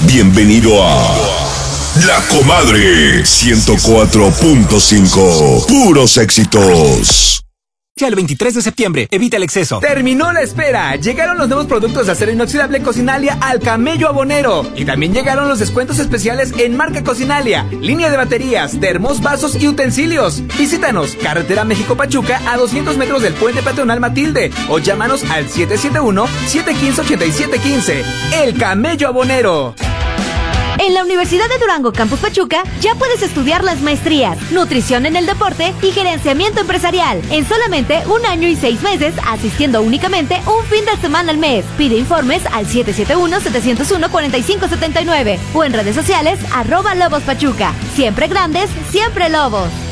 Bienvenido a La Comadre 104.5. Puros éxitos. El 23 de septiembre, evita el exceso. Terminó la espera. Llegaron los nuevos productos de acero inoxidable Cocinalia al Camello Abonero. Y también llegaron los descuentos especiales en marca Cocinalia, línea de baterías, termos, vasos y utensilios. Visítanos, carretera México-Pachuca, a 200 metros del puente peatonal Matilde. O llámanos al 771-715-8715. El Camello Abonero. En la Universidad de Durango Campus Pachuca ya puedes estudiar las maestrías, nutrición en el deporte y gerenciamiento empresarial en solamente 1 año y 6 meses, asistiendo únicamente un fin de semana al mes. Pide informes al 771-701-4579 o en redes sociales @Lobos Pachuca. Siempre grandes, siempre Lobos.